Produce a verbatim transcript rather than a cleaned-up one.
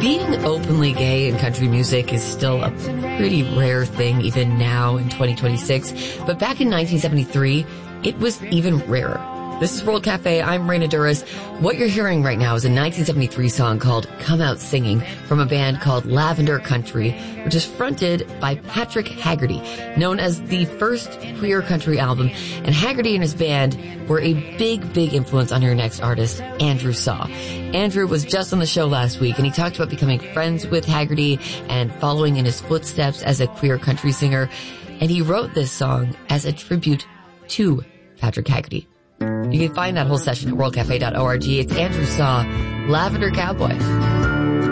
Being openly gay in country music is still a pretty rare thing even now in twenty twenty-six, but back in nineteen seventy-three, it was even rarer. This is World Cafe. I'm Raina Duras. What you're hearing right now is a nineteen seventy-three song called Come Out Singing from a band called Lavender Country, which is fronted by Patrick Haggerty, known as the first queer country album. And Haggerty and his band were a big, big influence on your next artist, Andrew Saw. Andrew was just on the show last week, and he talked about becoming friends with Haggerty and following in his footsteps as a queer country singer. And he wrote this song as a tribute to Patrick Haggerty. You can find that whole session at world cafe dot org. It's Andrew Saw, Lavender Cowboy.